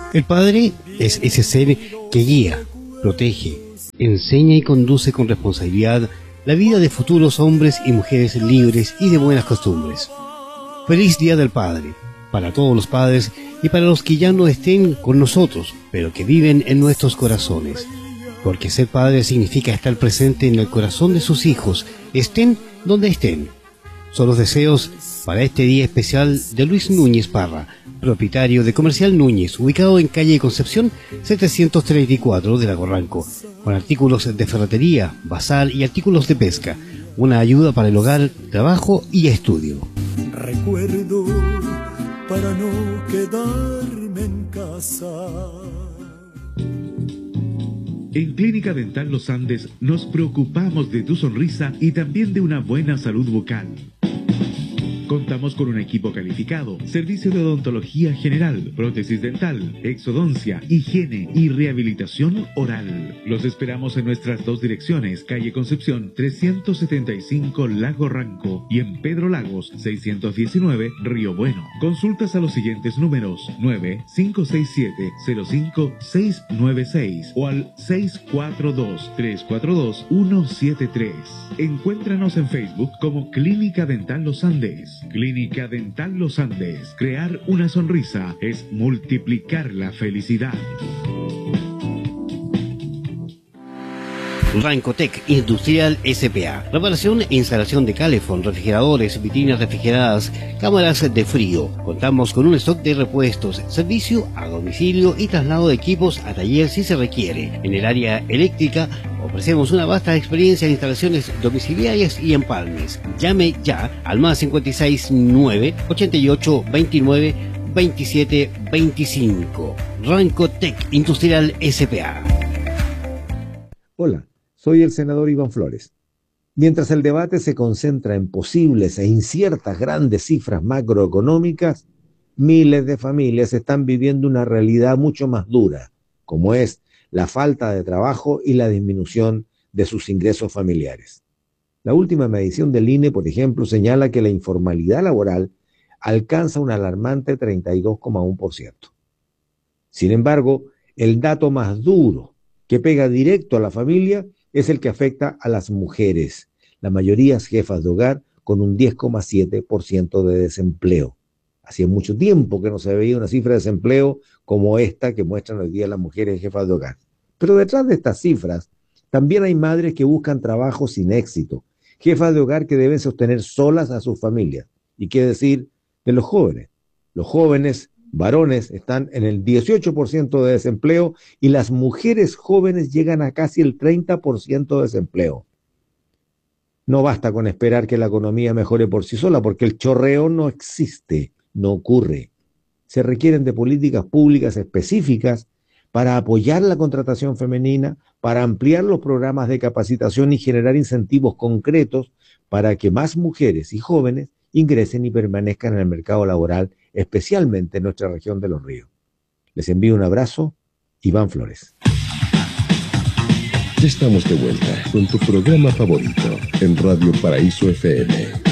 El padre es ese ser que guía, protege, enseña y conduce con responsabilidad la vida de futuros hombres y mujeres libres y de buenas costumbres. Feliz Día del Padre, para todos los padres y para los que ya no estén con nosotros, pero que viven en nuestros corazones. Porque ser padre significa estar presente en el corazón de sus hijos, estén donde estén. Son los deseos para este día especial de Luis Núñez Parra, propietario de Comercial Núñez, ubicado en calle Concepción 734 de Lago Ranco, con artículos de ferretería, bazar y artículos de pesca. Una ayuda para el hogar, trabajo y estudio. Recuerdo para no quedarme en casa. En Clínica Dental Los Andes nos preocupamos de tu sonrisa y también de una buena salud bucal. Contamos con un equipo calificado, servicio de odontología general, prótesis dental, exodoncia, higiene y rehabilitación oral. Los esperamos en nuestras dos direcciones, calle Concepción 375 Lago Ranco y en Pedro Lagos 619 Río Bueno. Consultas a los siguientes números: 9-567-05696 o al 642-342-173. Encuéntranos en Facebook como Clínica Dental Los Andes. Clínica Dental Los Andes. Crear una sonrisa es multiplicar la felicidad. Rancotec Industrial S.p.A. Reparación e instalación de calefón, refrigeradores, vitrinas refrigeradas, cámaras de frío. Contamos con un stock de repuestos, servicio a domicilio y traslado de equipos a taller si se requiere. En el área eléctrica ofrecemos una vasta experiencia en instalaciones domiciliarias y empalmes. Llame ya al más 569 88 29 27 25. Rancotec Industrial S.p.A. Hola, soy el senador Iván Flores. Mientras el debate se concentra en posibles e inciertas grandes cifras macroeconómicas, miles de familias están viviendo una realidad mucho más dura, como es la falta de trabajo y la disminución de sus ingresos familiares. La última medición del INE, por ejemplo, señala que la informalidad laboral alcanza un alarmante 32,1%. Sin embargo, el dato más duro que pega directo a la familia es el que afecta a las mujeres, la mayoría jefas de hogar, con un 10,7% de desempleo. Hacía mucho tiempo que no se veía una cifra de desempleo como esta que muestran hoy día las mujeres jefas de hogar. Pero detrás de estas cifras también hay madres que buscan trabajo sin éxito, jefas de hogar que deben sostener solas a sus familias. ¿Y qué decir de los jóvenes? Los jóvenes varones están en el 18% de desempleo y las mujeres jóvenes llegan a casi el 30% de desempleo. No basta con esperar que la economía mejore por sí sola, porque el chorreo no existe, no ocurre. Se requieren de políticas públicas específicas para apoyar la contratación femenina, para ampliar los programas de capacitación y generar incentivos concretos para que más mujeres y jóvenes ingresen y permanezcan en el mercado laboral, especialmente en nuestra región de Los Ríos. Les envío un abrazo, Iván Flores. Ya estamos de vuelta con tu programa favorito en Radio Paraíso FM.